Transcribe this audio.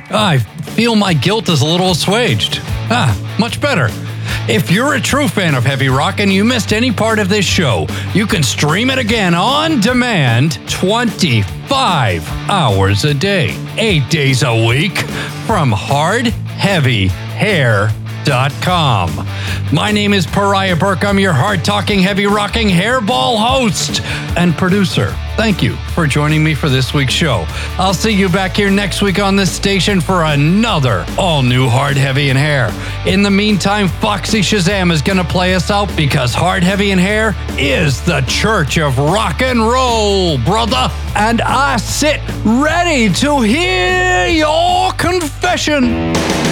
I feel my guilt is a little assuaged. Much better. If you're a true fan of heavy rock and you missed any part of this show, you can stream it again on demand 25 hours a day, 8 days a week from hardheavyhair.com. My name is Pariah Burke. I'm your hard-talking, heavy-rocking hairball host and producer. Thank you for joining me for this week's show. I'll see you back here next week on this station for another all-new Hard, Heavy, and Hair. In the meantime, Foxy Shazam is going to play us out because Hard, Heavy, and Hair is the church of rock and roll, brother. And I sit ready to hear your confession.